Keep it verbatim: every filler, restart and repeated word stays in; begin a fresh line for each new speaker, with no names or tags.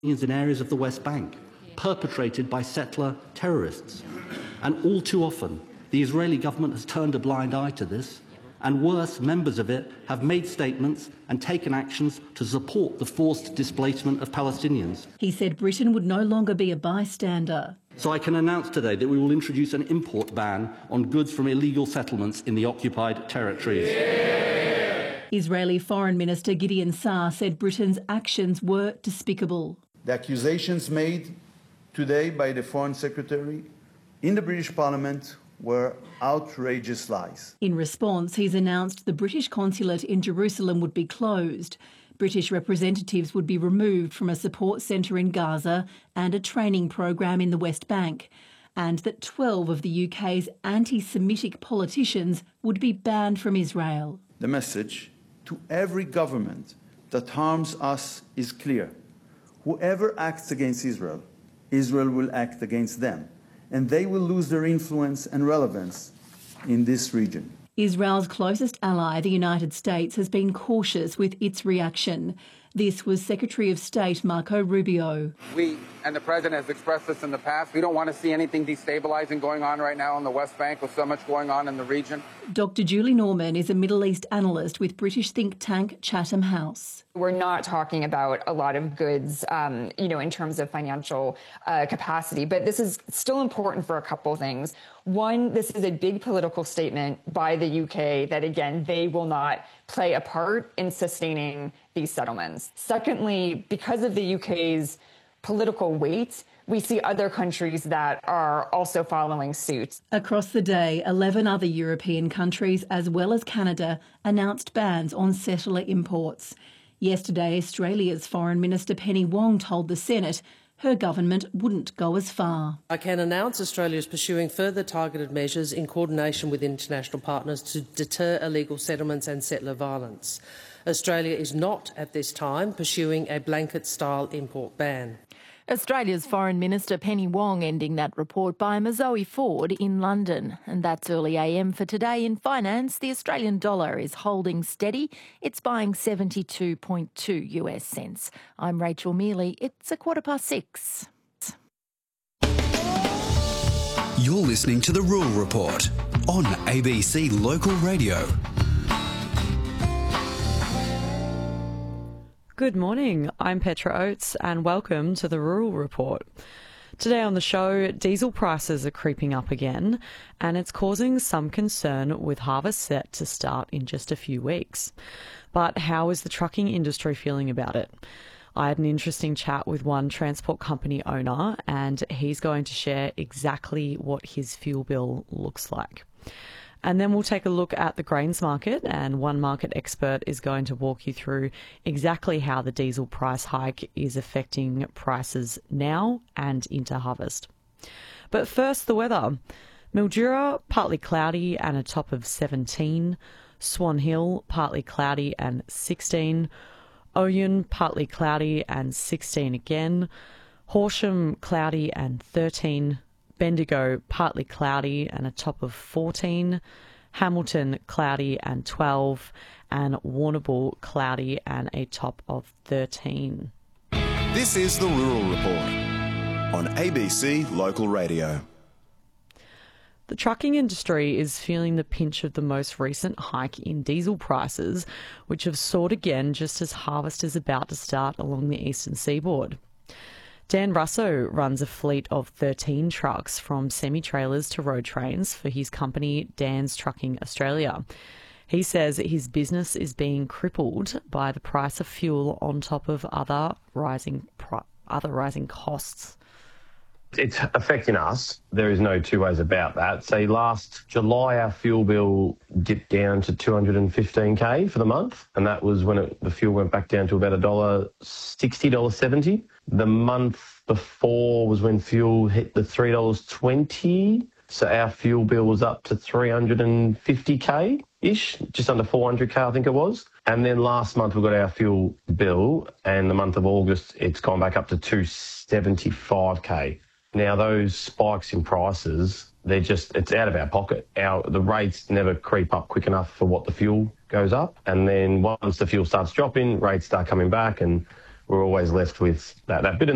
in areas of the West Bank, perpetrated by settler terrorists. And all too often, the Israeli government has turned a blind eye to this, and worse, members of it have made statements and taken actions to support the forced displacement of Palestinians.
He said Britain would no longer be a bystander.
So I can announce today that we will introduce an import ban on goods from illegal settlements in the occupied territories.
Yeah. Israeli Foreign Minister Gideon Saar said Britain's actions were despicable.
The accusations made today by the Foreign Secretary in the British Parliament were outrageous lies.
In response, he's announced the British consulate in Jerusalem would be closed. British representatives would be removed from a support centre in Gaza and a training program in the West Bank, and that twelve of the U K's anti-Semitic politicians would be banned from Israel.
The message to every government that harms us is clear. Whoever acts against Israel, Israel will act against them, and they will lose their influence and relevance in this region.
Israel's closest ally, the United States, has been cautious with its reaction. This was Secretary of State Marco Rubio.
We, and the President has expressed this in the past, we don't want to see anything destabilising going on right now on the West Bank with so much going on in the region.
Doctor Julie Norman is a Middle East analyst with British think tank Chatham House.
We're not talking about a lot of goods, um, you know, in terms of financial uh, capacity, but this is still important for a couple things. One, this is a big political statement by the U K that, again, they will not play a part in sustaining these settlements. Secondly, because of the U K's political weight, we see other countries that are also following suit.
Across the day, eleven other European countries, as well as Canada, announced bans on settler imports. Yesterday, Australia's Foreign Minister Penny Wong told the Senate her government wouldn't go as far.
I can announce Australia is pursuing further targeted measures in coordination with international partners to deter illegal settlements and settler violence. Australia is not, at this time, pursuing a blanket-style import ban.
Australia's Foreign Minister Penny Wong ending that report by Mazoe Ford in London. And that's early A M for today in finance. The Australian dollar is holding steady. It's buying seventy-two point two US cents. I'm Rachel Mealy. It's a quarter past six.
You're listening to The Rural Report on A B C Local Radio.
Good morning, I'm Petra Oates and welcome to the Rural Report. Today on the show, diesel prices are creeping up again and it's causing some concern with harvest set to start in just a few weeks. But how is the trucking industry feeling about it? I had an interesting chat with one transport company owner and he's going to share exactly what his fuel bill looks like. And then we'll take a look at the grains market, and one market expert is going to walk you through exactly how the diesel price hike is affecting prices now and into harvest. But first, the weather. Mildura, partly cloudy and a top of seventeen. Swan Hill, partly cloudy and sixteen. Oyun, partly cloudy and sixteen again. Horsham, cloudy and thirteen. Bendigo, partly cloudy and a top of fourteen. Hamilton, cloudy and twelve. And Warrnambool, cloudy and a top of thirteen.
This is the Rural Report on A B C Local Radio.
The trucking industry is feeling the pinch of the most recent hike in diesel prices, which have soared again just as harvest is about to start along the eastern seaboard. Dan Russo runs a fleet of thirteen trucks from semi-trailers to road trains for his company Dan's Trucking Australia. He says his business is being crippled by the price of fuel on top of other rising other rising costs.
It's affecting us. There is no two ways about that. Say last July, our fuel bill dipped down to two hundred fifteen K for the month, and that was when it, the fuel went back down to about one dollar sixty, one dollar seventy. The month before was when fuel hit the three dollars twenty, so our fuel bill was up to three hundred fifty K-ish, just under four hundred K I think it was. And then last month we got our fuel bill, and the month of August it's gone back up to two hundred seventy-five K. Now, those spikes in prices, they're just, it's out of our pocket. Our The rates never creep up quick enough for what the fuel goes up. And then once the fuel starts dropping, rates start coming back, and we're always left with that, that bit of